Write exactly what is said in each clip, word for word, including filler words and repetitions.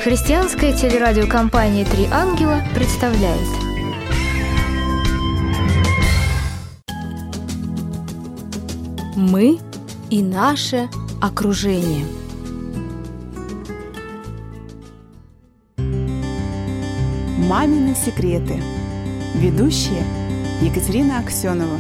Христианская телерадиокомпания «Три ангела» представляет. Мы и наше окружение. Мамины секреты. Ведущая Екатерина Аксенова.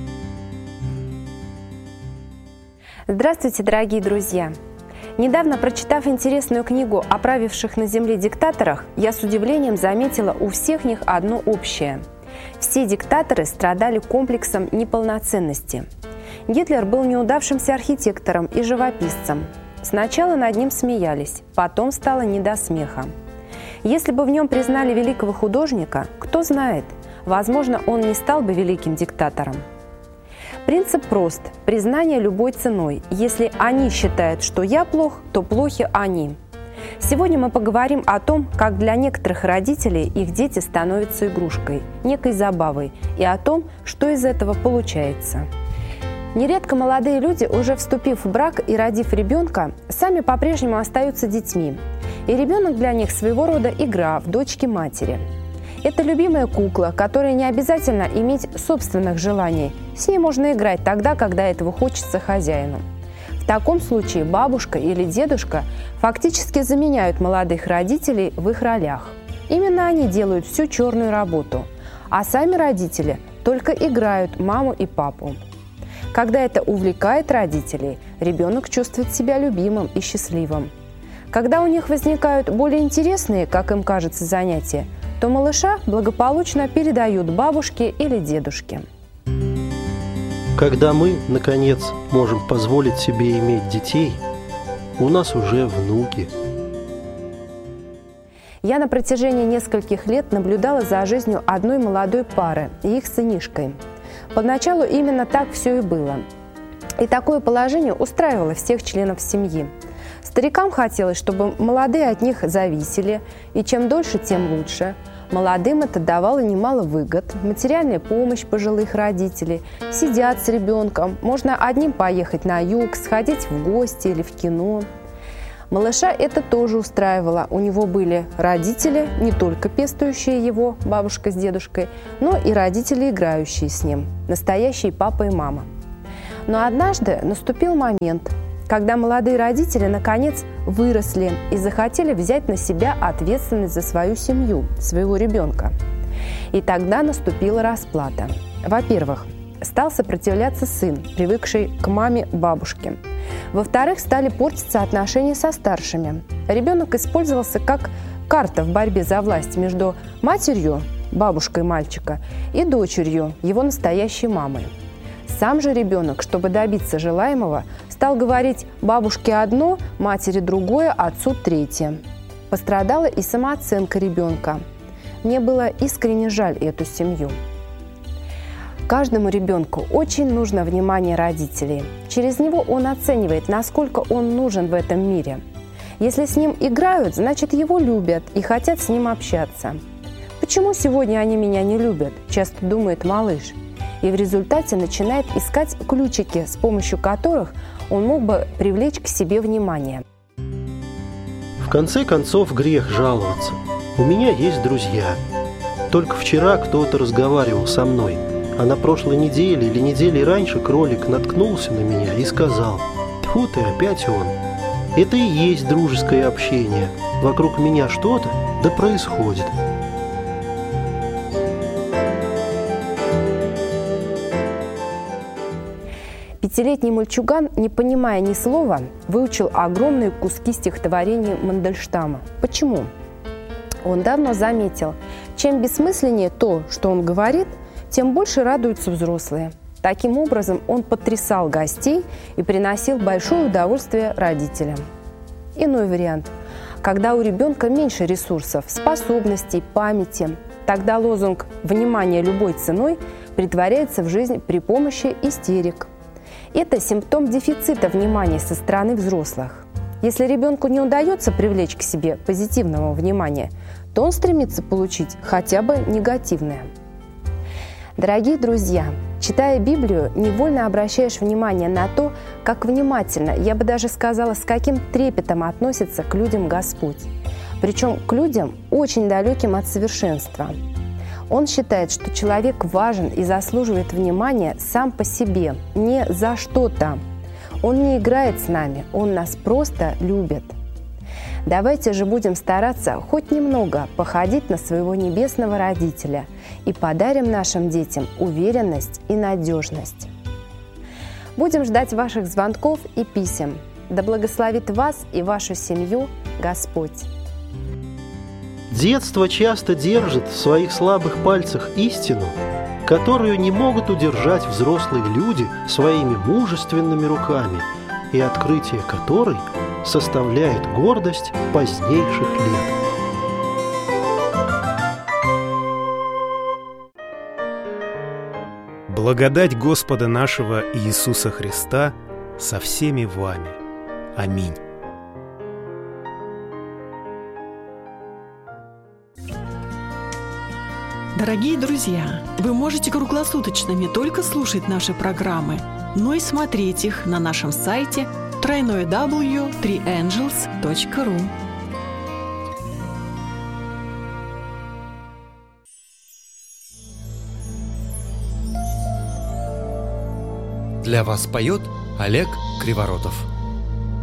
Здравствуйте, дорогие друзья! Недавно, прочитав интересную книгу о правивших на земле диктаторах, я с удивлением заметила у всех них одно общее. Все диктаторы страдали комплексом неполноценности. Гитлер был неудавшимся архитектором и живописцем. Сначала над ним смеялись, потом стало не до смеха. Если бы в нем признали великого художника, кто знает, возможно, он не стал бы великим диктатором. Принцип прост – признание любой ценой. Если они считают, что я плох, то плохи они. Сегодня мы поговорим о том, как для некоторых родителей их дети становятся игрушкой, некой забавой, и о том, что из этого получается. Нередко молодые люди, уже вступив в брак и родив ребенка, сами по-прежнему остаются детьми. И ребенок для них своего рода игра в дочке матери. Это любимая кукла, которая не обязательно иметь собственных желаний. С ней можно играть тогда, когда этого хочется хозяину. В таком случае бабушка или дедушка фактически заменяют молодых родителей в их ролях. Именно они делают всю черную работу, а сами родители только играют маму и папу. Когда это увлекает родителей, ребенок чувствует себя любимым и счастливым. Когда у них возникают более интересные, как им кажется, занятия, то малыша благополучно передают бабушке или дедушке. Когда мы, наконец, можем позволить себе иметь детей, у нас уже внуки. Я на протяжении нескольких лет наблюдала за жизнью одной молодой пары и их сынишкой. Поначалу именно так все и было. И такое положение устраивало всех членов семьи. Старикам хотелось, чтобы молодые от них зависели, и чем дольше, тем лучше. Молодым это давало немало выгод, материальная помощь пожилых родителей, сидят с ребенком, можно одним поехать на юг, сходить в гости или в кино. Малыша это тоже устраивало, у него были родители, не только пестующие его, бабушка с дедушкой, но и родители, играющие с ним, настоящие папа и мама. Но однажды наступил момент, когда молодые родители, наконец, выросли и захотели взять на себя ответственность за свою семью, своего ребенка. И тогда наступила расплата. Во-первых, стал сопротивляться сын, привыкший к маме, бабушке. Во-вторых, стали портиться отношения со старшими. Ребенок использовался как карта в борьбе за власть между матерью, бабушкой мальчика, и дочерью, его настоящей мамой. Сам же ребенок, чтобы добиться желаемого, стал говорить бабушке одно, матери другое, отцу третье. Пострадала и самооценка ребенка. Мне было искренне жаль эту семью. Каждому ребенку очень нужно внимание родителей. Через него он оценивает, насколько он нужен в этом мире. Если с ним играют, значит его любят и хотят с ним общаться. «Почему сегодня они меня не любят?» – часто думает малыш. И в результате начинает искать ключики, с помощью которых он мог бы привлечь к себе внимание. В конце концов, грех жаловаться. У меня есть друзья. Только вчера кто-то разговаривал со мной, а на прошлой неделе или неделе раньше кролик наткнулся на меня и сказал: «Тьфу ты, опять он». Это и есть дружеское общение. Вокруг меня что-то да происходит. Пятилетний мальчуган, не понимая ни слова, выучил огромные куски стихотворений Мандельштама. Почему? Он давно заметил, чем бессмысленнее то, что он говорит, тем больше радуются взрослые. Таким образом, он потрясал гостей и приносил большое удовольствие родителям. Иной вариант. Когда у ребенка меньше ресурсов, способностей, памяти, тогда лозунг «внимание любой ценой» претворяется в жизнь при помощи истерик. Это симптом дефицита внимания со стороны взрослых. Если ребенку не удается привлечь к себе позитивного внимания, то он стремится получить хотя бы негативное. Дорогие друзья, читая Библию, невольно обращаешь внимание на то, как внимательно, я бы даже сказала, с каким трепетом относится к людям Господь. причем к людям, очень далеким от совершенства. Он считает, что человек важен и заслуживает внимания сам по себе, не за что-то. Он не играет с нами, он нас просто любит. Давайте же будем стараться хоть немного походить на своего небесного родителя и подарим нашим детям уверенность и надежность. Будем ждать ваших звонков и писем. Да благословит вас и вашу семью Господь. Детство часто держит в своих слабых пальцах истину, которую не могут удержать взрослые люди своими мужественными руками, и открытие которой составляет гордость позднейших лет. Благодать Господа нашего Иисуса Христа со всеми вами. Аминь. Дорогие друзья, вы можете круглосуточно не только слушать наши программы, но и смотреть их на нашем сайте дабл ю дабл ю дабл ю точка три ангелс точка ру. Для вас поет Олег Криворотов.